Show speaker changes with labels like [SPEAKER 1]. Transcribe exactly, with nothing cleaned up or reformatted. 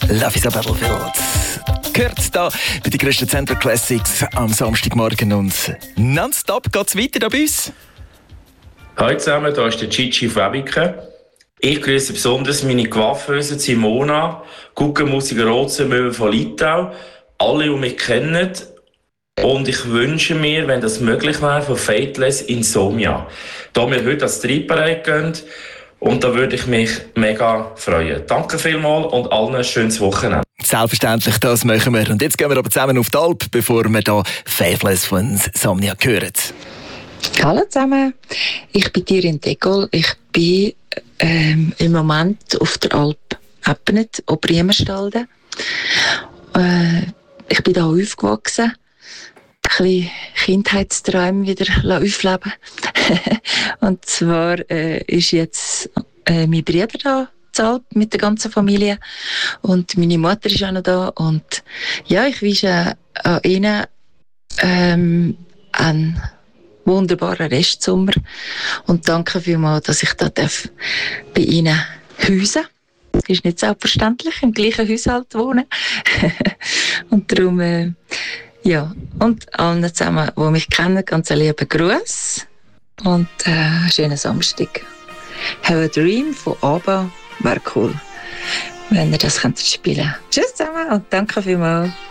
[SPEAKER 1] Love is a Battlefield. Gehört da bei den grössten Center Classics am Samstagmorgen und nonstop geht es weiter da bei uns.
[SPEAKER 2] Hallo zusammen, hier ist der Gigi Fabike. Ich grüße besonders meine Coiffeuse Simona, Guggenmusiker Rotzenmöwe von Litau, alle, die mich kennen. Und ich wünsche mir, wenn das möglich wäre, von Fateless Insomnia. Da wir heute als Triparade gehen, und da würde ich mich mega freuen. Danke vielmals und allen ein schönes Wochenende.
[SPEAKER 1] Selbstverständlich, das machen wir. Und jetzt gehen wir aber zusammen auf die Alp, bevor wir hier Fateless von Insomnia hören.
[SPEAKER 3] Hallo zusammen, ich bin Tirin Degol. Ich bin ähm, im Moment auf der Alp Eppenet, Obriemerstalden. Äh, ich bin hier aufgewachsen. Ein bisschen Kindheitsträume wieder aufleben. Und zwar äh, ist jetzt äh, mein Bruder da zur Alp mit der ganzen Familie und meine Mutter ist auch noch da. Und ja, ich wünsche an ihnen ähm, einen wunderbaren Restsommer und danke vielmals, dass ich da darf bei ihnen hausen. Es ist nicht selbstverständlich, im gleichen Haushalt wohnen. Und darum, äh, ja, und allen zusammen, die mich kennen, ganz einen lieben Gruß und äh, einen schönen Samstag. Have a Dream von ABBA wäre cool, wenn ihr das spielen könnt. Tschüss zusammen und danke vielmals.